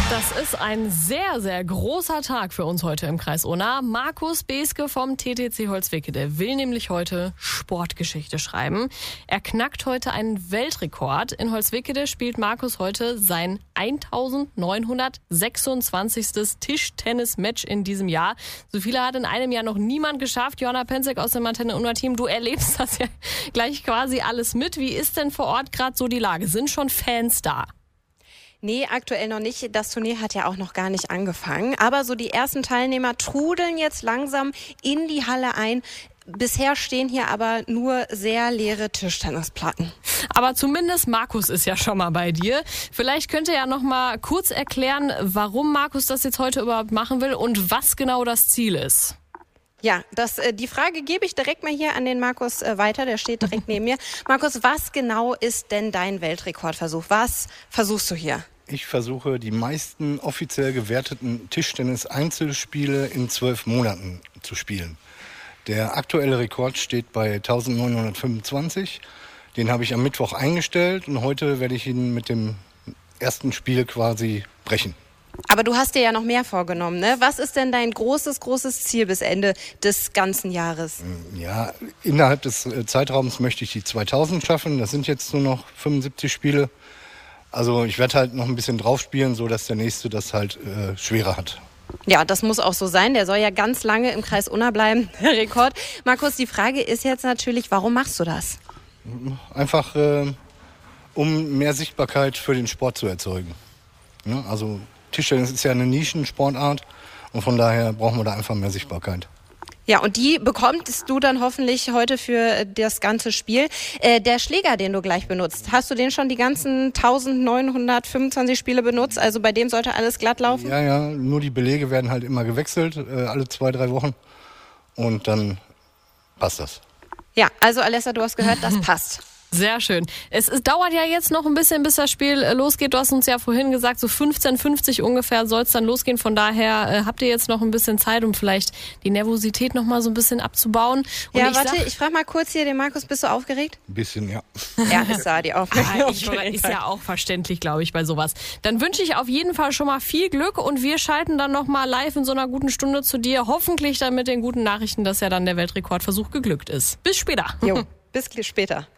Das ist ein sehr, sehr großer Tag für uns heute im Kreis Unna. Markus Beeske vom TTC Holzwickede will nämlich heute Sportgeschichte schreiben. Er knackt heute einen Weltrekord. In Holzwickede spielt Markus heute sein 1926. Tischtennis-Match in diesem Jahr. So viele hat in einem Jahr noch niemand geschafft. Johanna Penzek aus dem Antenne-Unna-Team, du erlebst das ja gleich quasi alles mit. Wie ist denn vor Ort gerade so die Lage? Sind schon Fans da? Nee, aktuell noch nicht. Das Turnier hat ja auch noch gar nicht angefangen. Aber so die ersten Teilnehmer trudeln jetzt langsam in die Halle ein. Bisher stehen hier aber nur sehr leere Tischtennisplatten. Aber zumindest Markus ist ja schon mal bei dir. Vielleicht könnt ihr ja noch mal kurz erklären, warum Markus das jetzt heute überhaupt machen will und was genau das Ziel ist. Ja, die Frage gebe ich direkt mal hier an den Markus weiter, der steht direkt neben mir. Markus, was genau ist denn dein Weltrekordversuch? Was versuchst du hier? Ich versuche, die meisten offiziell gewerteten Tischtennis-Einzelspiele in 12 Monaten zu spielen. Der aktuelle Rekord steht bei 1925. Den habe ich am Mittwoch eingestellt und heute werde ich ihn mit dem ersten Spiel quasi brechen. Aber du hast dir ja noch mehr vorgenommen, ne? Was ist denn dein großes Ziel bis Ende des ganzen Jahres? Ja, innerhalb des Zeitraums möchte ich die 2000 schaffen. Das sind jetzt nur noch 75 Spiele. Also ich werde halt noch ein bisschen drauf spielen, so dass der Nächste das halt schwerer hat. Ja, das muss auch so sein. Der soll ja ganz lange im Kreis Unna bleiben, der Rekord. Markus, die Frage ist jetzt natürlich, warum machst du das? Einfach, um mehr Sichtbarkeit für den Sport zu erzeugen. Ja, also Tischtennis ist ja eine Nischensportart und von daher brauchen wir da einfach mehr Sichtbarkeit. Ja, und die bekommst du dann hoffentlich heute für das ganze Spiel. Der Schläger, den du gleich benutzt, hast du den schon die ganzen 1925 Spiele benutzt? Also bei dem sollte alles glatt laufen? Ja, nur die Belege werden halt immer gewechselt, alle 2-3 Wochen und dann passt das. Ja, also Alessa, du hast gehört, das passt. Sehr schön. Es dauert ja jetzt noch ein bisschen, bis das Spiel losgeht. Du hast uns ja vorhin gesagt, so 15:50 ungefähr soll es dann losgehen. Von daher habt ihr jetzt noch ein bisschen Zeit, um vielleicht die Nervosität noch mal so ein bisschen abzubauen. Und ja, ich frage mal kurz hier den Markus, bist du aufgeregt? Ein bisschen, ja. Ja, ist da die Aufregung. Ist ja auch verständlich, glaube ich, bei sowas. Dann wünsche ich auf jeden Fall schon mal viel Glück und wir schalten dann noch mal live in so einer guten Stunde zu dir. Hoffentlich dann mit den guten Nachrichten, dass ja dann der Weltrekordversuch geglückt ist. Bis später. Jo, bis später.